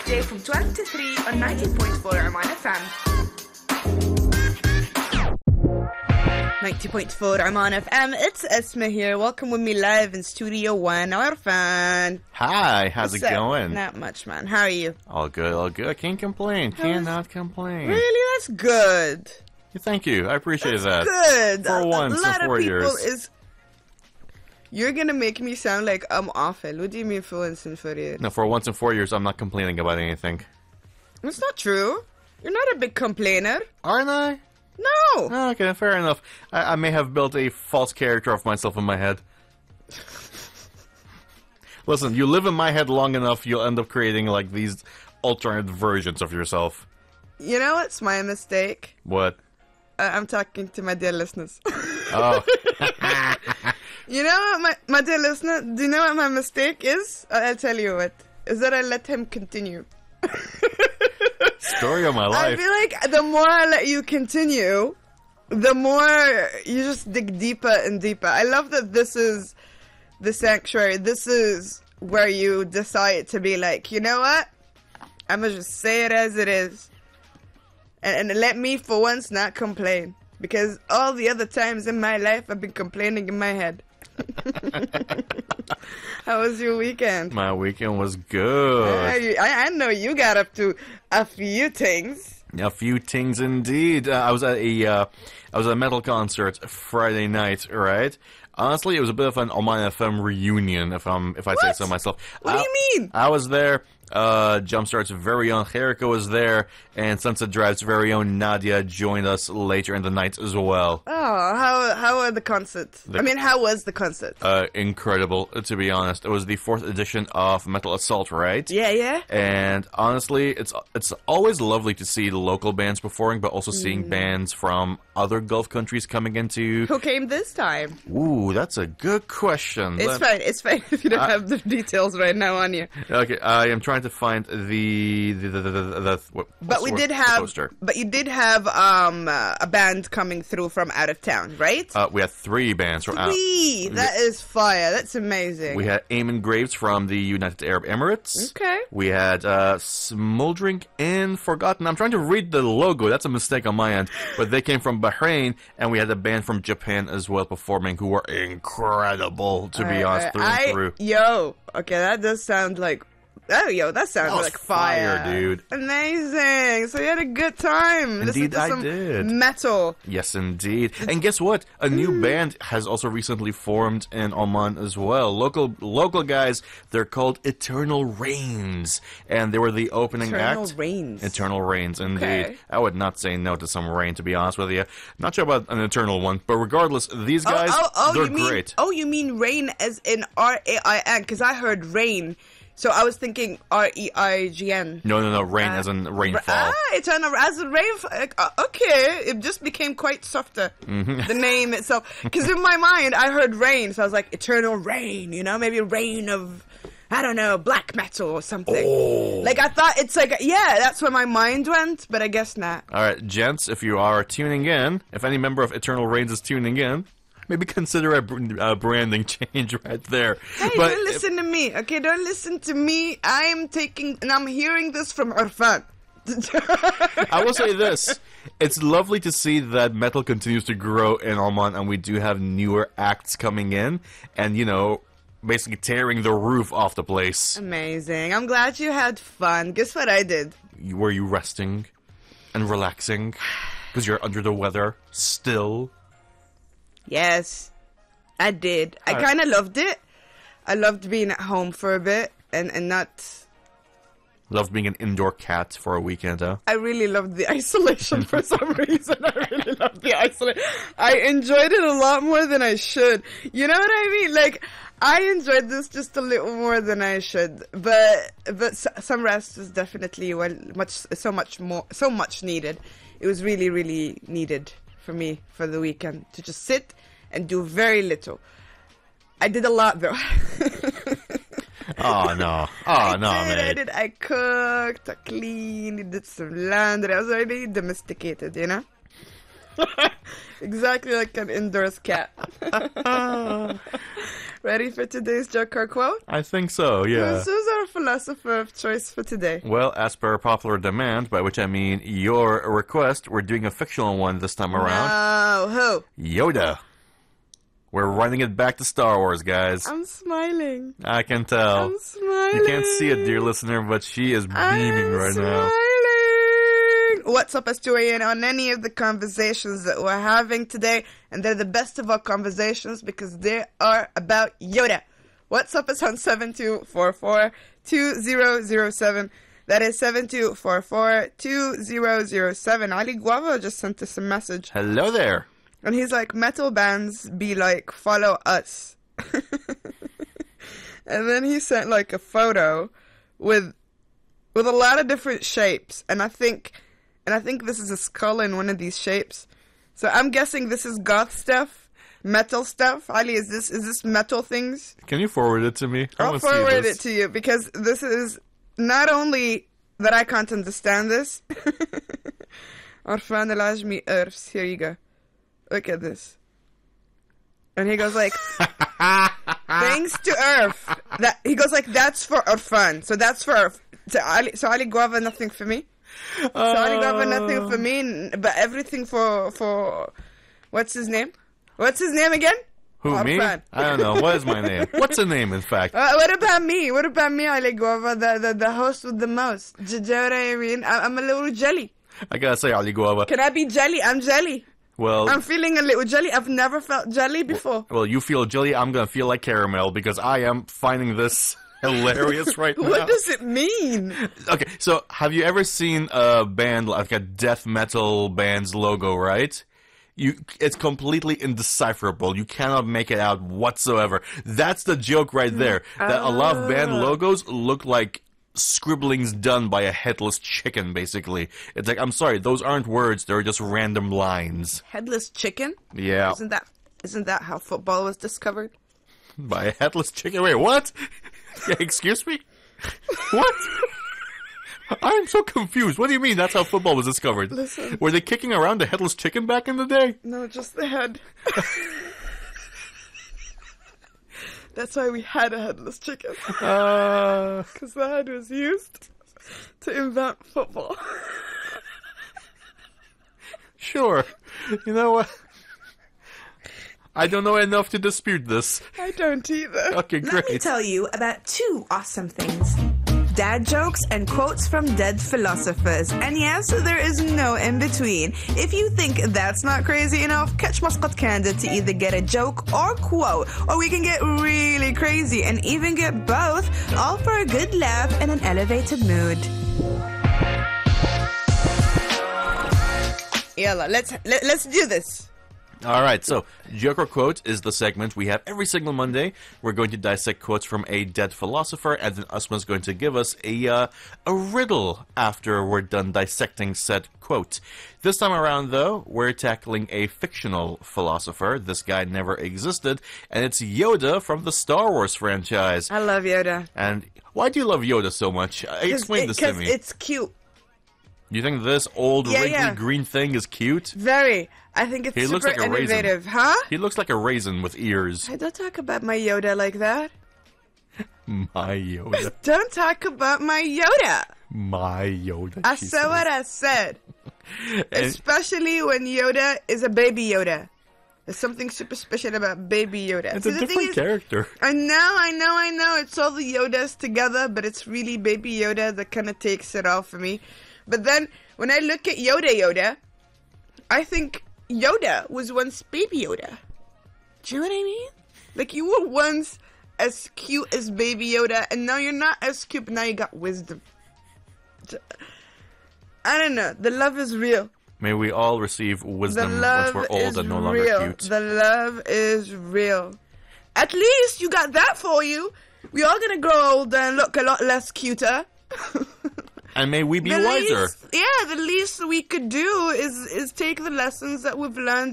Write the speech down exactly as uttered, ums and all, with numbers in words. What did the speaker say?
weekday from twelve to three on ninety point four Oman F M. ninety point four Oman F M. It's Esma here. Welcome with me live in Studio One. Arfan. Hi, how's What's it up? going? Not much, man. How are you? All good, all good. Can't complain. Cannot complain. Really? That's good. Thank you. I appreciate That's that. good. For a, once a in lot four of people years. is. You're gonna make me sound like I'm awful. What do you mean for once in four years? No, for once in four years, I'm not complaining about anything. It's not true. You're not a big complainer. Aren't I? No. Oh, okay, fair enough. I, I may have built a false character of myself in my head. Listen, you live in my head long enough, you'll end up creating, like, these alternate versions of yourself. You know what's my mistake? What? Uh, I'm talking to my dear listeners. Oh. You know what, my, my dear listener, do you know what my mistake is? I- I'll tell you what. Is that I let him continue. Story of my I life. feel like the more I let you continue, the more you just dig deeper and deeper. I love that this is the sanctuary. This is where you decide to be like, you know what? I'm going to just say it as it is. And, and let me, for once, not complain. Because all the other times in my life, I've been complaining in my head. How was your weekend? My weekend was good. I, I know you got up to a few things. A few things indeed. Uh, I was at a uh, I was at a metal concert Friday night. Right. Honestly, it was a bit of an Oman F M reunion, if I'm if I say What? so myself. What do I, you mean? I was there. Uh, Jumpstart's very own Jericho was there, and Sunset Drive's very own Nadia joined us later in the night as well. Oh, how how are the concerts? The- I mean, how was the concert? Uh, incredible, to be honest. It was the fourth edition of Metal Assault, right? Yeah, yeah. And honestly, it's it's always lovely to see the local bands performing, but also seeing Mm. bands from other Gulf countries coming into. Who came this time? Ooh, that's a good question. It's Let- fine. It's fine if you don't Uh, have the details right now on you. Okay, I am trying to find the the the the, the, the what, But what's we the- did the have, poster. but you did have um uh, a band coming through from out of town, right? Uh, we had three bands from out. Three. That is fire. That's amazing. We had Eamon Graves from the United Arab Emirates. Okay. We had uh, Smoldering and Forgotten. I'm trying to read the logo. That's a mistake on my end. But they came from Bahrain, and we had a band from Japan as well performing, who were incredible, to be honest, through I, and through. Yo, okay, that does sound like. Oh, yo, that sounds That was like fire. fire, dude. Amazing. So you had a good time. Listen Indeed, to I some did. Metal. Yes, indeed. And guess what? A new band has also recently formed in Oman as well. Local local guys, they're called Eternal Rains. And they were the opening Eternal act. Rains. Eternal Rains, indeed. Okay. I would not say no to some rain, to be honest with you. Not sure about an eternal one, but regardless, these guys, oh, oh, oh, they're you mean, great. Oh, you mean rain as in R A I N? Because I heard rain. So I was thinking R E I G N. No, no, no, rain as in rainfall. Ah, Eternal as a rain. Uh, okay, it just became quite softer. Mm-hmm. The name itself, because in my mind I heard rain, so I was like Eternal Rain. You know, maybe rain of, I don't know, black metal or something. Oh. Like I thought it's like yeah, that's where my mind went, but I guess not. All right, gents, if you are tuning in, if any member of Eternal Rains is tuning in, maybe consider a br- uh, branding change right there. Hey, but don't listen to me, okay? Don't listen to me. I am taking, and I'm hearing this from Irfan. I will say this. It's lovely to see that metal continues to grow in Oman, and we do have newer acts coming in, and, you know, basically tearing the roof off the place. Amazing. I'm glad you had fun. Guess what I did? You- Were you resting and relaxing? Because you're under the weather still? Yes, I did. I All right. kind of loved it. I loved being at home for a bit and, and not... Loved being an indoor cat for a weekend, huh? I really loved the isolation for some reason. I really loved the isolation. I enjoyed it a lot more than I should. You know what I mean? Like, I enjoyed this just a little more than I should. But but s- some rest was definitely well, much so much more so much needed. It was really really needed for me for the weekend to just sit and do very little. I did a lot though. Oh, no. Oh, I no, did, I man. did. I cooked, I cleaned, I did some laundry. I was already domesticated, you know? Exactly like an indoors cat. Ready for today's joke or quote? I think so, yeah. Who's, who's our philosopher of choice for today? Well, as per popular demand, by which I mean your request, we're doing a fictional one this time around. Oh, who? Yoda. We're running it back to Star Wars, guys. I'm smiling. I can tell. I'm smiling. You can't see it, dear listener, but she is beaming I'm right smiling. now. What's up, us to weigh in on any of the conversations that we're having today, and they're the best of our conversations because they are about Yoda. What's up, us on seven two four four two zero zero seven. That is seven two four four two zero zero seven. Ali Guava just sent us a message. Hello there. And he's like, metal bands be like, follow us. And then he sent like a photo with with a lot of different shapes. And I think and I think this is a skull in one of these shapes. So I'm guessing this is goth stuff, metal stuff. Ali, is this is this metal things? Can you forward it to me? I I'll wanna see forward this. it to you because this is not only that I can't understand this. Orfan elajmi earths. Here you go. Look at this. And he goes like, thanks to Earth. That he goes like, that's for Orfan. So that's for Earth. So Ali, so Ali Guava, nothing for me. So Ali Guava, nothing for me, n- but everything for for what's his name? What's his name again? Who, me? Orfan. I don't know. What is my name? What's the name, in fact? Uh, what about me? What about me, Ali Guava, the, the the host with the most? Do you know what I mean? I- I'm a little jelly. I gotta say, Ali Guava. Can I be jelly? I'm jelly. Well, I'm feeling a little jelly. I've never felt jelly before. well, you feel jelly. I'm gonna feel like caramel because I am finding this hilarious right now. What does it mean? Okay, so have you ever seen a band like a death metal band's logo? Right? You, it's completely indecipherable. You cannot make it out whatsoever. That's the joke right there. That a lot of band logos look like scribblings done by a headless chicken, basically. It's like, I'm sorry, those aren't words, they're just random lines. Headless chicken? Yeah. Isn't that isn't that how football was discovered? By a headless chicken? Wait, what? Yeah, excuse me? What? I'm so confused. What do you mean that's how football was discovered? Listen. Were they kicking around the headless chicken back in the day? No, just the head. That's why we had a headless chicken. Uh, Because the head was used to invent football. sure. You know what? I don't know enough to dispute this. I don't either. Okay, Let me great. tell you about two awesome things. Dad jokes and quotes from dead philosophers. And yes, there is no in between. If you think that's not crazy enough, catch Muscat Candid to either get a joke or quote. Or we can get really crazy and even get both, all for a good laugh and an elevated mood. Yalla, let's let, let's do this. All right, so Joke or Quote is the segment we have every single Monday. We're going to dissect quotes from a dead philosopher, and then Usman's going to give us a uh, a riddle after we're done dissecting said quote. This time around, though, we're tackling a fictional philosopher. This guy never existed, and it's Yoda from the Star Wars franchise. I love Yoda. And why do you love Yoda so much? Uh, Explain this to me. Because it's cute. You think this old Yeah, wrinkly yeah. green thing is cute? Very. I think it's He looks super like a raisin. innovative. Huh? He looks like a raisin with ears. I don't talk about my Yoda like that. My Yoda. Don't talk about my Yoda. My Yoda. I she said says. what I said. And- Especially when Yoda is a baby Yoda. There's something super special about baby Yoda. It's See, a the thing different is, character. I know, I know, I know. It's all the Yodas together, but it's really baby Yoda that kind of takes it all for me. But then, when I look at Yoda Yoda, I think Yoda was once baby Yoda. Do you know what I mean? Like, you were once as cute as baby Yoda, and now you're not as cute, but now you got wisdom. I don't know. The love is real. May we all receive The wisdom once love we're old is and no longer real. cute. The love is real. At least you got that for you. We all gonna grow older and look a lot less cuter. And may we be the wiser. Least, yeah, the least we could do is is take the lessons that we've learned